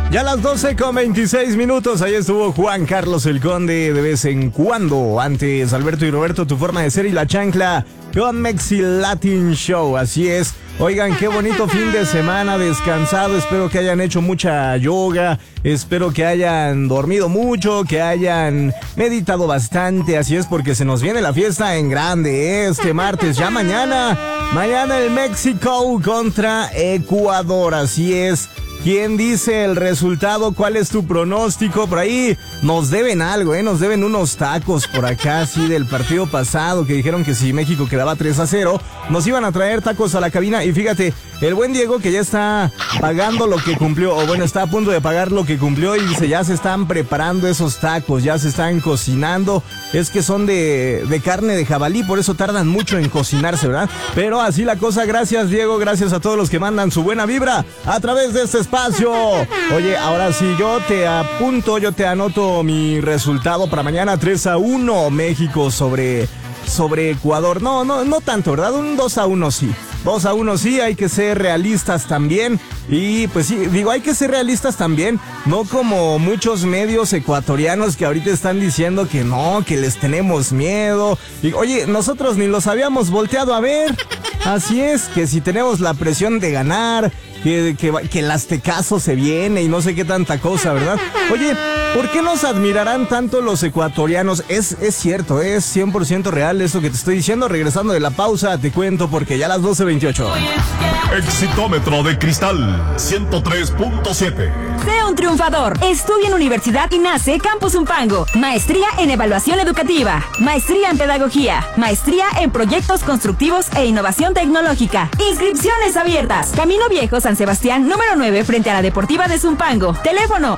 Ya a las 12:26. Ahí estuvo Juan Carlos el Conde de vez en cuando. Antes, Alberto y Roberto, Tu Forma de Ser y La Chancla con Mexi Latin Show. Así es. Oigan, qué bonito fin de semana descansado. Espero que hayan hecho mucha yoga. Espero que hayan dormido mucho, que hayan meditado bastante. Así es, porque se nos viene la fiesta en grande este martes. Ya mañana el México contra Ecuador. Así es. ¿Quién dice el resultado? ¿Cuál es tu pronóstico? Por ahí nos deben algo, nos deben unos tacos por acá, sí, del partido pasado, que dijeron que si México quedaba 3-0, nos iban a traer tacos a la cabina. Y fíjate, el buen Diego, que ya está pagando lo que cumplió, o bueno, está a punto de pagar lo que cumplió, y dice, ya se están preparando esos tacos, ya se están cocinando. Es que son de carne de jabalí, por eso tardan mucho en cocinarse, ¿verdad? Pero así la cosa. Gracias, Diego, gracias a todos los que mandan su buena vibra a través de este espacio. Oye, ahora sí, yo te anoto mi resultado para mañana. 3-1 México sobre Ecuador. No tanto, ¿verdad? Un 2-1 sí. 2-1 sí, hay que ser realistas también. Y pues sí, digo, hay que ser realistas también, no como muchos medios ecuatorianos que ahorita están diciendo que no, que les tenemos miedo. Y, oye, nosotros ni los habíamos volteado a ver. Así es, que si tenemos la presión de ganar, que el aztecaso se viene y no sé qué tanta cosa, ¿verdad? Oye, ¿por qué nos admirarán tanto los ecuatorianos? Es cierto, es 100% real eso que te estoy diciendo. Regresando de la pausa, te cuento, porque ya a las 12:28. Exitómetro de cristal 103.7. Sé un triunfador. Estudia en Universidad INACE Campus Zumpango. Maestría en Evaluación Educativa. Maestría en Pedagogía. Maestría en Proyectos Constructivos e Innovación Tecnológica. Inscripciones abiertas. Camino Viejo, San Sebastián, número 9, frente a la Deportiva de Zumpango. Teléfono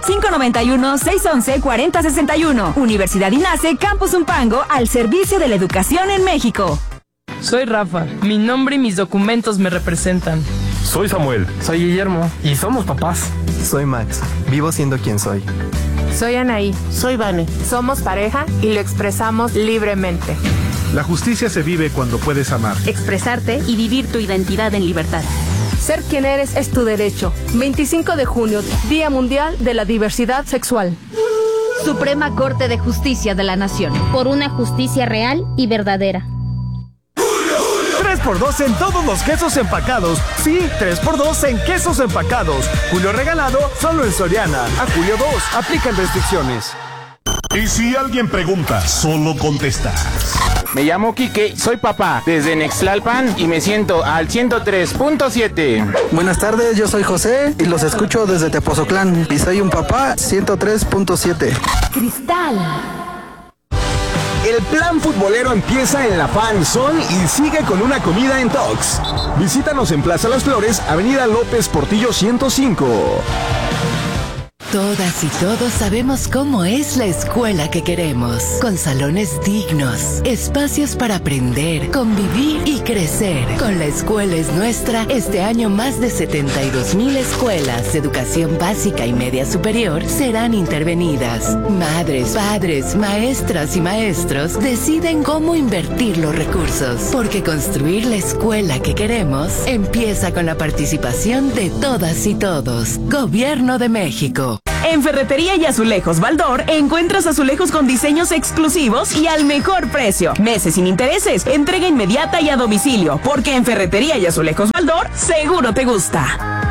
591-611-4061. Universidad INACE Campus Zumpango, al servicio de la educación en México. Soy Rafa. Mi nombre y mis documentos me representan. Soy Samuel. Soy Guillermo. Y somos papás. Soy Max. Vivo siendo quien soy. Soy Anaí. Soy Vane. Somos pareja y lo expresamos libremente. La justicia se vive cuando puedes amar, expresarte y vivir tu identidad en libertad. Ser quien eres es tu derecho. 25 de junio, Día Mundial de la Diversidad Sexual. Suprema Corte de Justicia de la Nación. Por una justicia real y verdadera. 3x2 en todos los quesos empacados. Sí, 3x2 en quesos empacados. Julio regalado solo en Soriana. A julio 2. Aplican restricciones. Y si alguien pregunta, solo contestas. Me llamo Quique, soy papá desde Nextlalpan y me siento al 103.7. Buenas tardes, yo soy José y los escucho desde Tepoztlán y soy un papá 103.7. Cristal. El plan futbolero empieza en la Panzón y sigue con una comida en Tox. Visítanos en Plaza Las Flores, Avenida López Portillo 105. Todas y todos sabemos cómo es la escuela que queremos, con salones dignos, espacios para aprender, convivir y crecer. Con La Escuela es Nuestra, este año más de 72,000 escuelas de educación básica y media superior serán intervenidas. Madres, padres, maestras y maestros deciden cómo invertir los recursos, porque construir la escuela que queremos empieza con la participación de todas y todos. Gobierno de México. En Ferretería y Azulejos Baldor encuentras azulejos con diseños exclusivos y al mejor precio. Meses sin intereses, entrega inmediata y a domicilio, porque en Ferretería y Azulejos Baldor seguro te gusta.